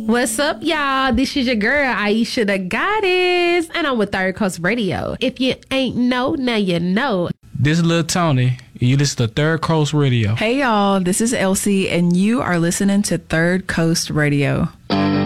What's up, y'all? This is your girl, Aisha the Goddess, and I'm with Third Coast Radio. If you ain't know, now you know. This is Lil Tony, and you listen to Third Coast Radio. Hey, y'all, this is Elsie, and you are listening to Third Coast Radio.